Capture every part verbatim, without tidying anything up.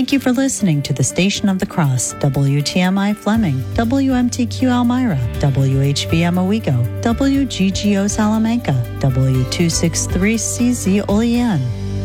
Thank you for listening to the Station of the Cross, W T M I Fleming, W M T Q Elmira, W H V M Owego, W G G O Salamanca, W two sixty-three C Z Olean.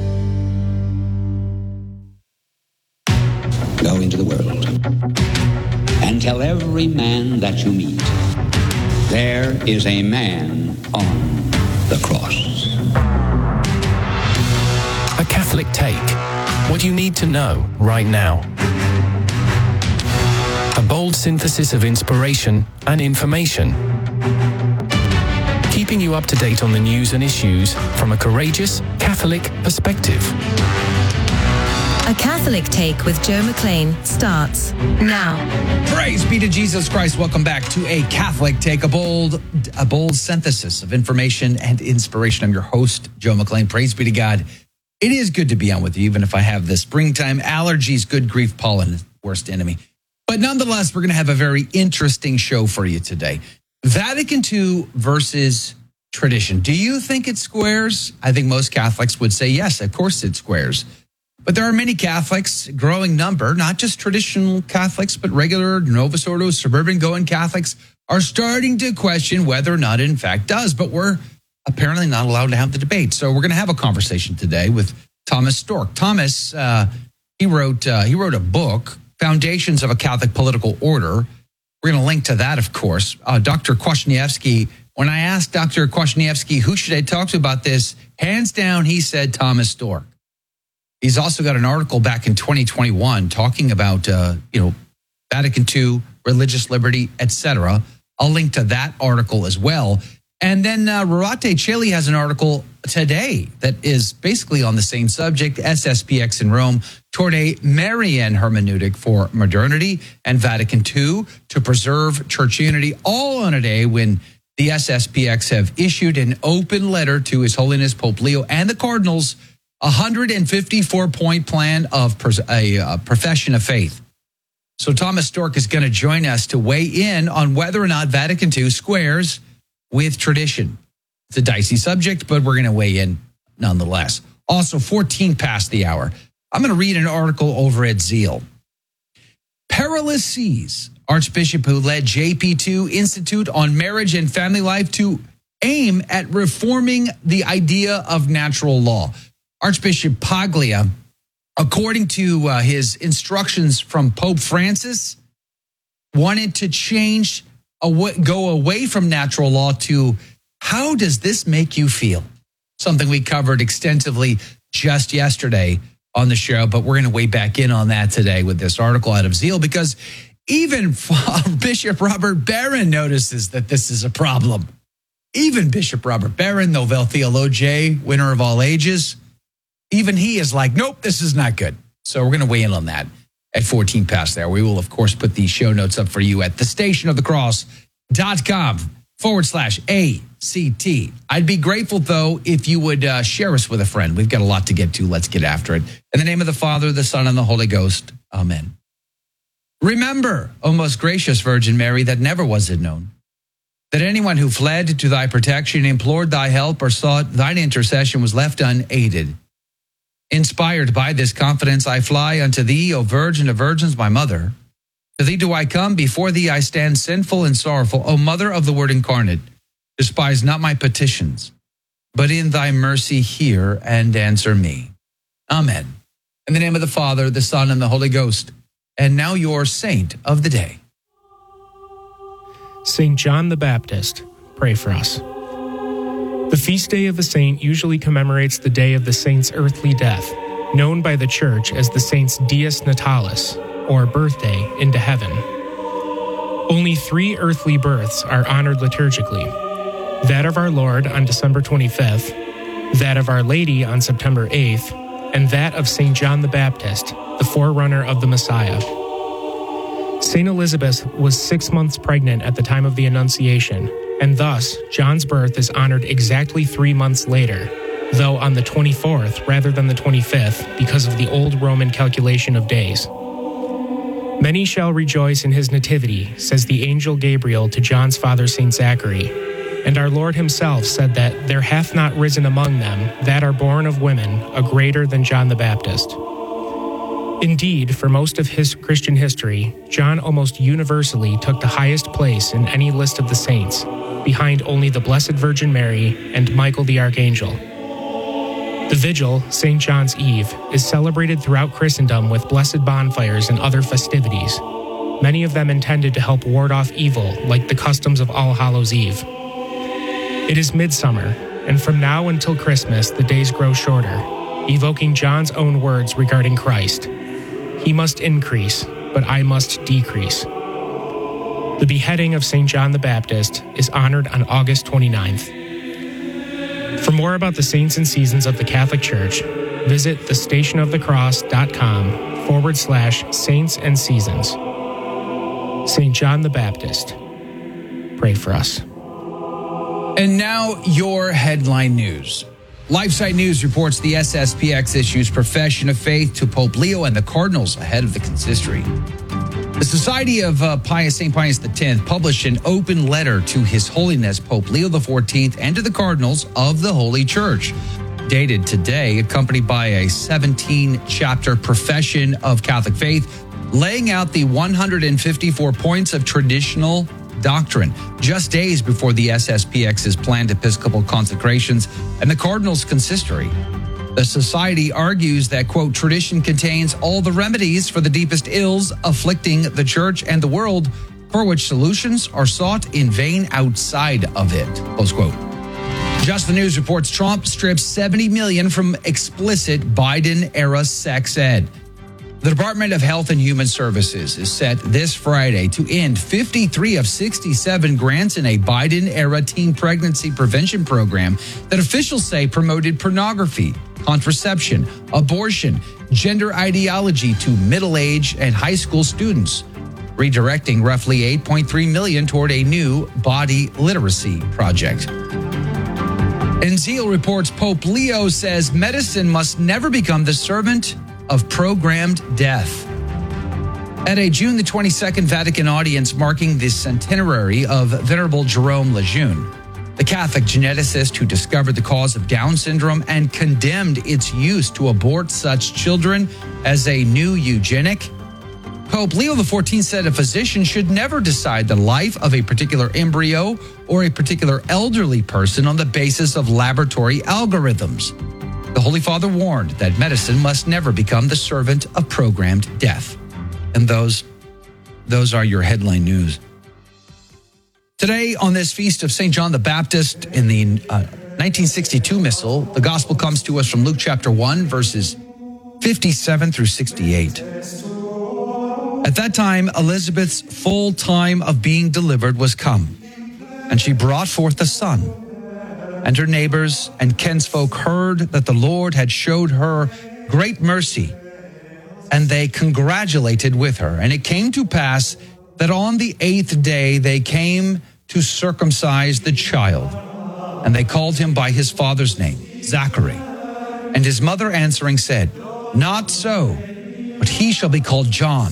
Go into the world and tell every man that you meet, there is a man on the cross. A Catholic Take. What you need to know right now. A bold synthesis of inspiration and information. Keeping you up to date on the news and issues from a courageous Catholic perspective. A Catholic Take with Joe McLean starts now. Praise be to Jesus Christ. Welcome back to A Catholic Take, a bold, a bold synthesis of information and inspiration. I'm your host, Joe McLean. Praise be to God. It is good to be on with you, even if I have the springtime allergies, good grief, pollen, worst enemy. But nonetheless, we're going to have a very interesting show for you today. Vatican two versus tradition. Do you think it squares? I think most Catholics would say yes, of course it squares. But there are many Catholics, growing number, not just traditional Catholics, but regular Novus Ordo, suburban going Catholics are starting to question whether or not it in fact does. But we're apparently not allowed to have the debate. So we're going to have a conversation today with Thomas Storck. Thomas, uh, he wrote uh, he wrote a book, Foundations of a Catholic Political Order. We're going to link to that, of course. Uh, Doctor Kwasniewski, when I asked Doctor Kwasniewski, who should I talk to about this, hands down, he said Thomas Storck. He's also got an article back in twenty twenty-one talking about, uh, you know, Vatican two, religious liberty, et cetera. I'll link to that article as well. And then uh, Rorate Caeli has an article today that is basically on the same subject, S S P X in Rome, toward a Marian hermeneutic for modernity and Vatican two to preserve church unity, all on a day when the S S P X have issued an open letter to His Holiness Pope Leo and the Cardinals, a one hundred fifty-four point plan of a, a profession of faith. So Thomas Storck is going to join us to weigh in on whether or not Vatican two squares with tradition. It's a dicey subject, but we're going to weigh in nonetheless. Also, fourteen past the hour. I'm going to read an article over at Zeal. Perilous Seas, Archbishop who led J P two Institute on Marriage and Family Life to aim at reforming the idea of natural law. Archbishop Paglia, according to uh, his instructions from Pope Francis, wanted to change go away from natural law to how does this make you feel? Something we covered extensively just yesterday on the show, but we're going to weigh back in on that today with this article out of Zeal, because even Bishop Robert Barron notices that this is a problem. Even Bishop Robert Barron, Novel Theologiae, winner of all ages, even he is like, nope, this is not good. So we're going to weigh in on that at fourteen past there. We will, of course, put the show notes up for you at thestationofthecross.com forward slash ACT. I'd be grateful, though, if you would uh, share us with a friend. We've got a lot to get to. Let's get after it. In the name of the Father, the Son, and the Holy Ghost. Amen. Remember, O most gracious Virgin Mary, that never was it known that anyone who fled to thy protection, implored thy help, or sought thine intercession was left unaided. Inspired by this confidence, I fly unto thee, O Virgin of Virgins, my mother. To thee do I come, before thee I stand sinful and sorrowful. O Mother of the Word incarnate, despise not my petitions, but in thy mercy hear and answer me. Amen. In the name of the Father, the Son, and the Holy Ghost. And now your saint of the day. Saint John the Baptist, pray for us. The feast day of the saint usually commemorates the day of the saint's earthly death, known by the Church as the saint's Dies Natalis, or birthday into heaven. Only three earthly births are honored liturgically: that of our Lord on December twenty-fifth, that of Our Lady on September eighth, and that of Saint John the Baptist, the forerunner of the Messiah. Saint Elizabeth was six months pregnant at the time of the Annunciation, and thus John's birth is honored exactly three months later, though on the twenty-fourth rather than the twenty-fifth because of the old Roman calculation of days. Many shall rejoice in his nativity, says the angel Gabriel to John's father Saint Zachary, and our Lord himself said that there hath not risen among them that are born of women a greater than John the Baptist. Indeed, for most of his Christian history, John almost universally took the highest place in any list of the saints, behind only the Blessed Virgin Mary and Michael the Archangel. The vigil, Saint John's Eve, is celebrated throughout Christendom with blessed bonfires and other festivities, many of them intended to help ward off evil, like the customs of All Hallows' Eve. It is midsummer, and from now until Christmas the days grow shorter, evoking John's own words regarding Christ. He must increase, but I must decrease. The beheading of Saint John the Baptist is honored on August twenty-ninth. For more about the saints and seasons of the Catholic Church, visit thestationofthecross.com forward slash saints and seasons. Saint John the Baptist, pray for us. And now your headline news. LifeSite News reports the S S P X issues profession of faith to Pope Leo and the Cardinals ahead of the consistory. The Society of uh, Pius Saint Pius X published an open letter to His Holiness Pope Leo the fourteenth and to the Cardinals of the Holy Church, dated today, accompanied by a seventeen-chapter profession of Catholic faith, laying out the one hundred fifty-four points of traditional doctrine, just days before the S S P X's planned Episcopal consecrations and the Cardinals' consistory. The Society argues that, quote, tradition contains all the remedies for the deepest ills afflicting the Church and the world, for which solutions are sought in vain outside of it, close quote. Just the News reports Trump strips seventy million dollars from explicit Biden-era sex ed. The Department of Health and Human Services is set this Friday to end fifty-three of sixty-seven grants in a Biden-era teen pregnancy prevention program that officials say promoted pornography, contraception, abortion, gender ideology to middle-aged and high school students, redirecting roughly eight point three million dollars toward a new body literacy project. And Zeal reports Pope Leo says medicine must never become the servant of programmed death. At a June the twenty-second Vatican audience marking the centenary of Venerable Jerome Lejeune, the Catholic geneticist who discovered the cause of Down syndrome and condemned its use to abort such children as a new eugenic, Pope Leo the fourteenth said a physician should never decide the life of a particular embryo or a particular elderly person on the basis of laboratory algorithms. The Holy Father warned that medicine must never become the servant of programmed death. And those, those are your headline news. Today, on this feast of Saint John the Baptist, in the uh, nineteen sixty-two Missal, the Gospel comes to us from Luke chapter one, verses fifty-seven through sixty-eight. At that time, Elizabeth's full time of being delivered was come, and she brought forth a son. And her neighbors and kinsfolk heard that the Lord had showed her great mercy, and they congratulated with her. And it came to pass that on the eighth day they came to circumcise the child, and they called him by his father's name, Zachary. And his mother answering said, Not so, but he shall be called John.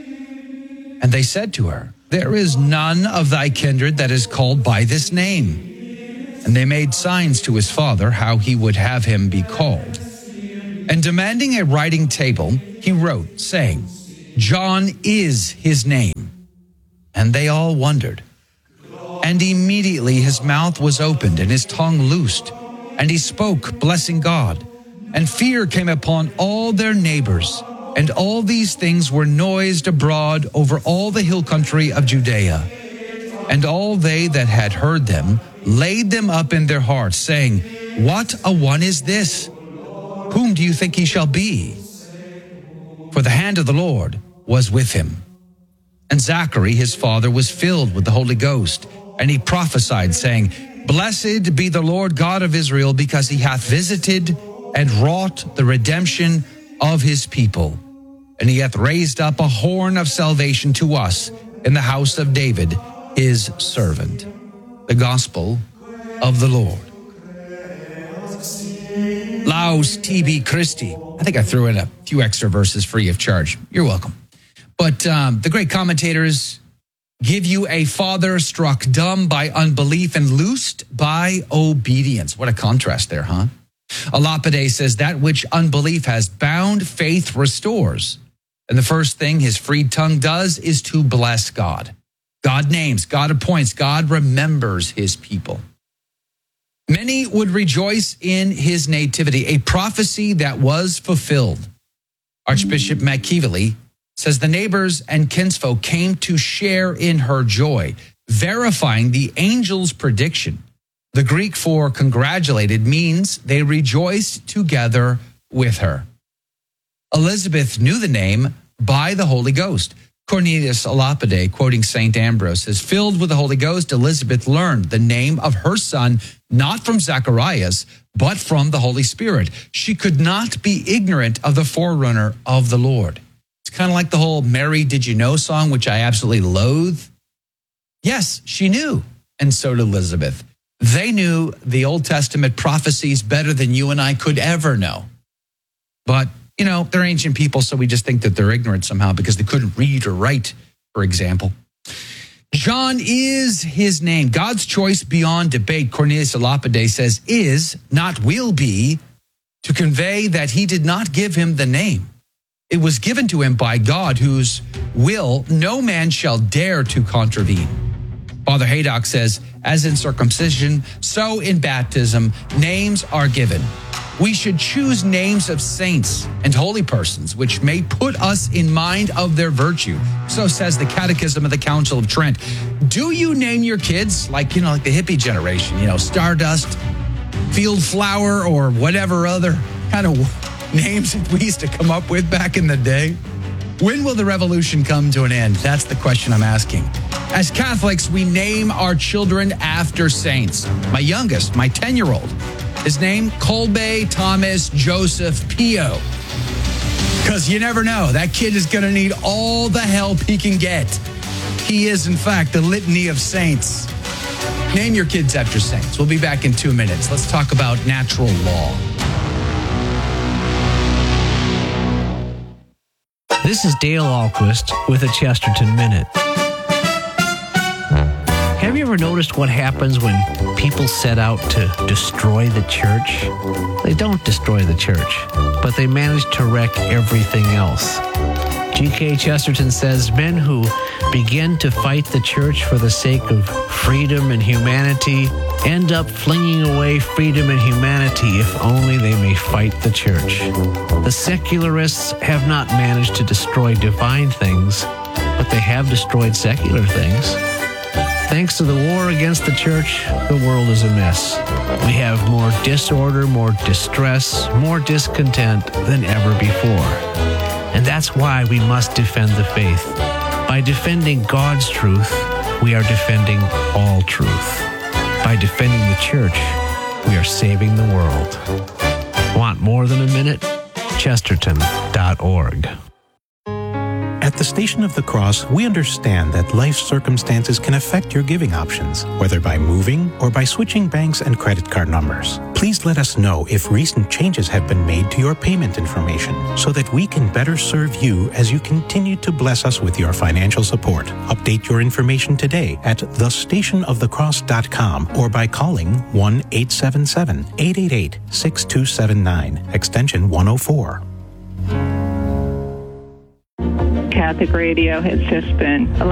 And they said to her, There is none of thy kindred that is called by this name. And they made signs to his father how he would have him be called. And demanding a writing table, he wrote, saying, John is his name. And they all wondered. And immediately his mouth was opened and his tongue loosed, and he spoke, blessing God. And fear came upon all their neighbors, and all these things were noised abroad over all the hill country of Judea. And all they that had heard them laid them up in their hearts, saying, What a one is this? Whom do you think he shall be? For the hand of the Lord was with him. And Zachary his father was filled with the Holy Ghost, and he prophesied, saying, Blessed be the Lord God of Israel, because he hath visited and wrought the redemption of his people. And he hath raised up a horn of salvation to us in the house of David, his servant. The gospel of the Lord. Laus tibi Christi. I think I threw in a few extra verses free of charge. You're welcome. But um, the great commentators give you a father struck dumb by unbelief and loosed by obedience. What a contrast there, huh? A Lapide says that which unbelief has bound, faith restores. And the first thing his freed tongue does is to bless God. God names, God appoints, God remembers his people. Many would rejoice in his nativity, a prophecy that was fulfilled. Archbishop McKeevely says the neighbors and kinsfolk came to share in her joy, verifying the angel's prediction. The Greek for congratulated means they rejoiced together with her. Elizabeth knew the name by the Holy Ghost. Cornelius a Lapide, quoting Saint Ambrose, says, filled with the Holy Ghost, Elizabeth learned the name of her son, not from Zacharias, but from the Holy Spirit. She could not be ignorant of the forerunner of the Lord. It's kind of like the whole Mary, did you know song, which I absolutely loathe. Yes, she knew, and so did Elizabeth. They knew the Old Testament prophecies better than you and I could ever know. But you know, they're ancient people, so we just think that they're ignorant somehow because they couldn't read or write, for example. John is his name. God's choice beyond debate, Cornelius a Lapide says, is, not will be, to convey that he did not give him the name. It was given to him by God, whose will no man shall dare to contravene. Father Haydock says, as in circumcision, so in baptism, names are given. We should choose names of saints and holy persons, which may put us in mind of their virtue. So says the Catechism of the Council of Trent. Do you name your kids like, you know, like the hippie generation, you know, Stardust, Field Flower, or whatever other kind of names that we used to come up with back in the day? When will the revolution come to an end? That's the question I'm asking. As Catholics, we name our children after saints. My youngest, my ten-year-old, his name, Kolbe Thomas Joseph Pio. Because you never know, that kid is going to need all the help he can get. He is, in fact, the litany of saints. Name your kids after saints. We'll be back in two minutes. Let's talk about natural law. This is Dale Ahlquist with a Chesterton Minute. Have you ever noticed what happens when people set out to destroy the church? They don't destroy the church, but they manage to wreck everything else. G K Chesterton says men who begin to fight the church for the sake of freedom and humanity end up flinging away freedom and humanity if only they may fight the church. The secularists have not managed to destroy divine things, but they have destroyed secular things. Thanks to the war against the church, the world is a mess. We have more disorder, more distress, more discontent than ever before. And that's why we must defend the faith. By defending God's truth, we are defending all truth. By defending the church, we are saving the world. Want more than a minute? Chesterton dot org. At the Station of the Cross, we understand that life's circumstances can affect your giving options, whether by moving or by switching banks and credit card numbers. Please let us know if recent changes have been made to your payment information so that we can better serve you as you continue to bless us with your financial support. Update your information today at the station of the cross dot com or by calling one eight seven seven, eight eight eight, six two seven nine, extension one oh four. Catholic Radio has just been